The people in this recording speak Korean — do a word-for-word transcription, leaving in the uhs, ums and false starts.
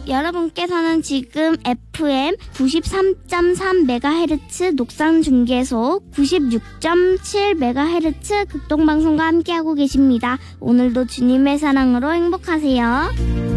여러분께서는 지금 에프엠 구십삼 점 삼 메가헤르츠 녹상중계소 구십육 점 칠 메가헤르츠 극동방송과 함께하고 계십니다. 오늘도 주님의 사랑으로 행복하세요.